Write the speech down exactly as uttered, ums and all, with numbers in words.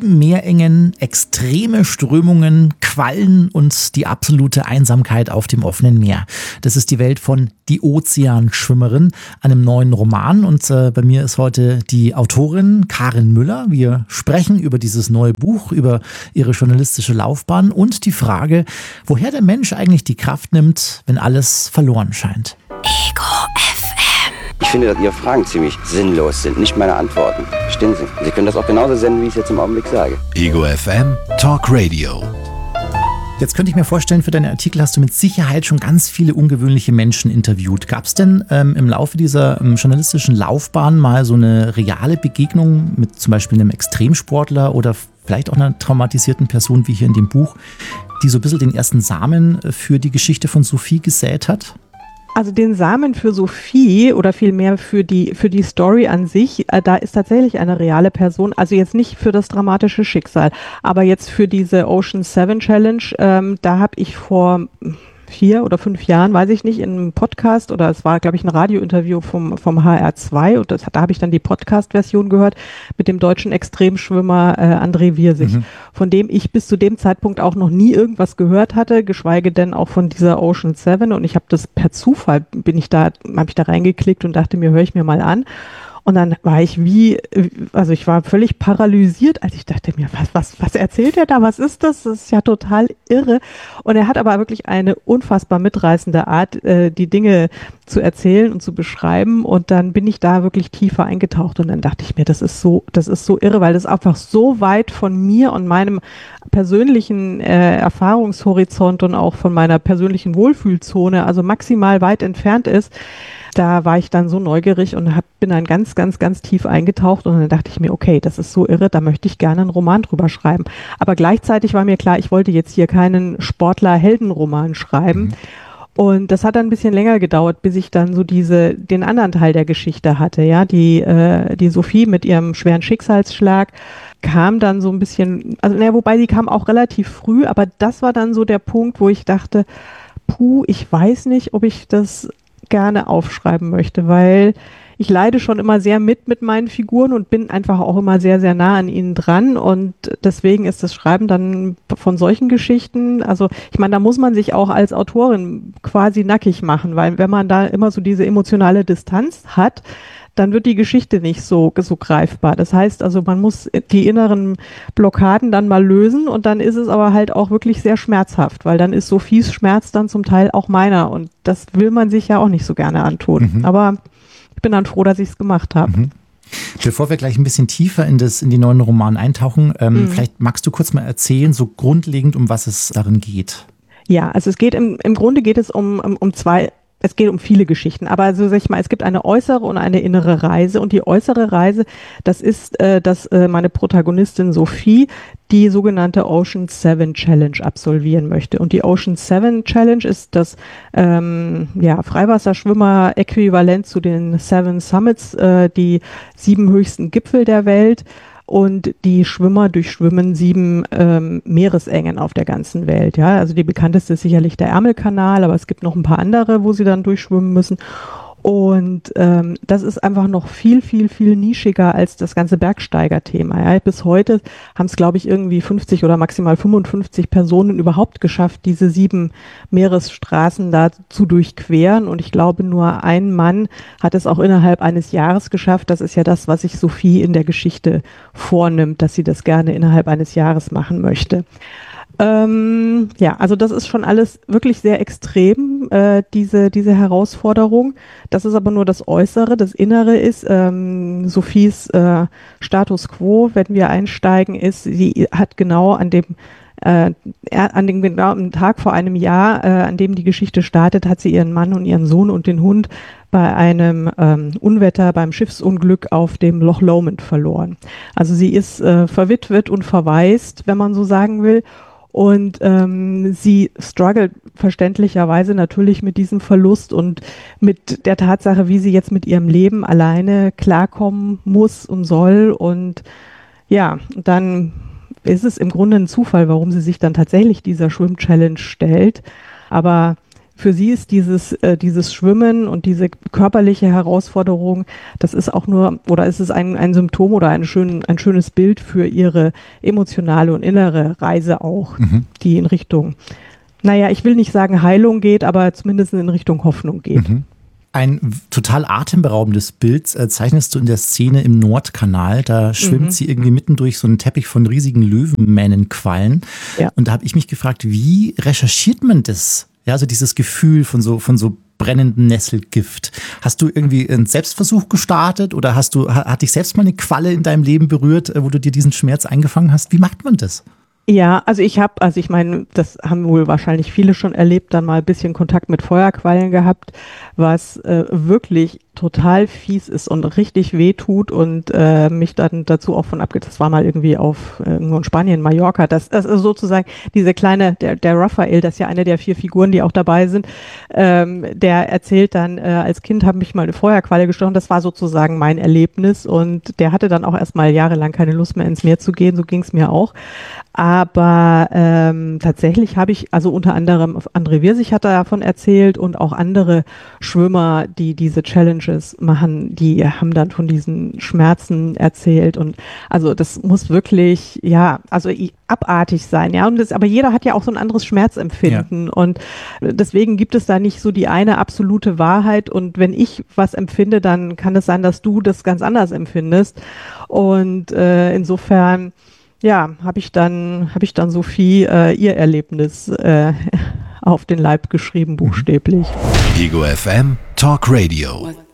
sieben Meerengen, extreme Strömungen, Quallen und die absolute Einsamkeit auf dem offenen Meer. Das ist die Welt von Die Ozeanschwimmerin, einem neuen Roman. Und äh, bei mir ist heute die Autorin Karin Müller. Wir sprechen über dieses neue Buch, über ihre journalistische Laufbahn und die Frage, woher der Mensch eigentlich die Kraft nimmt, wenn alles verloren scheint. Ego F M. Ich finde, dass Ihre Fragen ziemlich sinnlos sind, nicht meine Antworten. Verstehen Sie? Sie können das auch genauso senden, wie ich es jetzt im Augenblick sage. Ego F M Talk Radio. Jetzt könnte ich mir vorstellen, für deine Artikel hast du mit Sicherheit schon ganz viele ungewöhnliche Menschen interviewt. Gab es denn ähm, im Laufe dieser ähm, journalistischen Laufbahn mal so eine reale Begegnung mit zum Beispiel einem Extremsportler oder vielleicht auch einer traumatisierten Person wie hier in dem Buch, die so ein bisschen den ersten Samen für die Geschichte von Sophie gesät hat? Also den Samen für Sophie oder vielmehr für die für die Story an sich, äh, da ist tatsächlich eine reale Person, also jetzt nicht für das dramatische Schicksal, aber jetzt für diese Ocean Seven Challenge, ähm, da habe ich vor vier oder fünf Jahren, weiß ich nicht, in einem Podcast oder es war, glaube ich, ein Radiointerview vom vom H R zwei und das, da habe ich dann die Podcast-Version gehört mit dem deutschen Extremschwimmer äh, André Wirsig, mhm. von dem ich bis zu dem Zeitpunkt auch noch nie irgendwas gehört hatte, geschweige denn auch von dieser Ocean Seven und ich habe das per Zufall, bin ich da, habe ich da reingeklickt und dachte mir, höre ich mir mal an. Und dann war ich wie, also ich war völlig paralysiert, als ich dachte mir, was, was, was erzählt er da? Was ist das? Das ist ja total irre. Und er hat aber wirklich eine unfassbar mitreißende Art, äh, die Dinge zu erzählen und zu beschreiben. Und dann bin ich da wirklich tiefer eingetaucht. Und dann dachte ich mir, das ist so, das ist so irre, weil das einfach so weit von mir und meinem persönlichen äh, Erfahrungshorizont und auch von meiner persönlichen Wohlfühlzone, also maximal weit entfernt ist. Da war ich dann so neugierig und hab, bin dann ganz, ganz, ganz tief eingetaucht und dann dachte ich mir, okay, das ist so irre, da möchte ich gerne einen Roman drüber schreiben. Aber gleichzeitig war mir klar, ich wollte jetzt hier keinen Sportler-Heldenroman schreiben. Mhm. Und das hat dann ein bisschen länger gedauert, bis ich dann so diese, den anderen Teil der Geschichte hatte, ja, die, äh, die Sophie mit ihrem schweren Schicksalsschlag kam dann so ein bisschen, also naja, wobei sie kam auch relativ früh, aber das war dann so der Punkt, wo ich dachte, puh, ich weiß nicht, ob ich das gerne aufschreiben möchte, weil ich leide schon immer sehr mit mit meinen Figuren und bin einfach auch immer sehr, sehr nah an ihnen dran und deswegen ist das Schreiben dann von solchen Geschichten, also ich meine, da muss man sich auch als Autorin quasi nackig machen, weil wenn man da immer so diese emotionale Distanz hat, dann wird die Geschichte nicht so, so greifbar. Das heißt also, man muss die inneren Blockaden dann mal lösen und dann ist es aber halt auch wirklich sehr schmerzhaft, weil dann ist Sophies Schmerz dann zum Teil auch meiner und das will man sich ja auch nicht so gerne antun. Mhm. Aber ich bin dann froh, dass ich es gemacht habe. Mhm. Bevor wir gleich ein bisschen tiefer in, das, in die neuen Roman eintauchen, ähm, mhm. vielleicht magst du kurz mal erzählen, so grundlegend, um was es darin geht. Ja, also es geht im, im Grunde geht es um, um, um zwei Es geht um viele Geschichten, aber so sag ich mal, es gibt eine äußere und eine innere Reise und die äußere Reise, das ist, äh, dass äh, meine Protagonistin Sophie die sogenannte Ocean Seven Challenge absolvieren möchte und die Ocean Seven Challenge ist das ähm, ja, Freiwasserschwimmer-Äquivalent zu den Seven Summits, äh, die sieben höchsten Gipfel der Welt. Und die Schwimmer durchschwimmen sieben ähm, Meeresengen auf der ganzen Welt. Ja, also die bekannteste ist sicherlich der Ärmelkanal, aber es gibt noch ein paar andere, wo sie dann durchschwimmen müssen. Und ähm, das ist einfach noch viel, viel, viel nischiger als das ganze Bergsteiger-Thema. Ja. Bis heute haben es, glaube ich, irgendwie fünfzig oder maximal fünfundfünfzig Personen überhaupt geschafft, diese sieben Meeresstraßen da zu durchqueren. Und ich glaube, nur ein Mann hat es auch innerhalb eines Jahres geschafft. Das ist ja das, was sich Sophie in der Geschichte vornimmt, dass sie das gerne innerhalb eines Jahres machen möchte. Ähm, ja, also das ist schon alles wirklich sehr extrem, äh, diese diese Herausforderung. Das ist aber nur das Äußere. Das Innere ist ähm, Sophies äh, Status quo, wenn wir einsteigen, ist, sie hat genau an dem äh, an dem genauen Tag vor einem Jahr, äh, an dem die Geschichte startet, hat sie ihren Mann und ihren Sohn und den Hund bei einem ähm, Unwetter, beim Schiffsunglück auf dem Loch Lomond verloren. Also sie ist äh, verwitwet und verwaist, wenn man so sagen will. Und ähm, sie struggelt verständlicherweise natürlich mit diesem Verlust und mit der Tatsache, wie sie jetzt mit ihrem Leben alleine klarkommen muss und soll. Und ja, dann ist es im Grunde ein Zufall, warum sie sich dann tatsächlich dieser Schwimm-Challenge stellt. Aber für sie ist dieses, äh, dieses Schwimmen und diese körperliche Herausforderung, das ist auch nur, oder ist es ein, ein Symptom oder ein, schön, ein schönes Bild für ihre emotionale und innere Reise auch, mhm. die in Richtung, naja, ich will nicht sagen Heilung geht, aber zumindest in Richtung Hoffnung geht. Mhm. Ein total atemberaubendes Bild äh, zeichnest du in der Szene im Nordkanal. Da schwimmt mhm. sie irgendwie mitten durch so einen Teppich von riesigen Löwenmähnenquallen. Ja. Und da habe ich mich gefragt, wie recherchiert man das? Ja, also dieses Gefühl von so, von so brennendem Nesselgift. Hast du irgendwie einen Selbstversuch gestartet oder hast du, hat dich selbst mal eine Qualle in deinem Leben berührt, wo du dir diesen Schmerz eingefangen hast? Wie macht man das? Ja, also ich habe, also ich meine, das haben wohl wahrscheinlich viele schon erlebt, dann mal ein bisschen Kontakt mit Feuerquallen gehabt, was äh, wirklich total fies ist und richtig weh tut und äh, mich dann dazu auch von abge... Das war mal irgendwie auf äh, irgendwo in Spanien, Mallorca, das, das ist sozusagen diese kleine, der, der Raphael, das ist ja eine der vier Figuren, die auch dabei sind, ähm, der erzählt dann, äh, als Kind habe mich mal eine Feuerqualle gestochen, das war sozusagen mein Erlebnis und der hatte dann auch erstmal jahrelang keine Lust mehr ins Meer zu gehen, so ging es mir auch. Aber ähm, tatsächlich habe ich, also unter anderem André Wirsig hat davon erzählt und auch andere Schwimmer, die diese Challenges machen, die haben dann von diesen Schmerzen erzählt und also das muss wirklich, ja, also abartig sein, ja, und das, aber jeder hat ja auch so ein anderes Schmerzempfinden ja. und deswegen gibt es da nicht so die eine absolute Wahrheit und wenn ich was empfinde, dann kann es sein, dass du das ganz anders empfindest und äh, insofern ja, habe ich dann, habe ich dann Sophie äh, ihr Erlebnis äh, auf den Leib geschrieben, buchstäblich. Ego F M Talk Radio.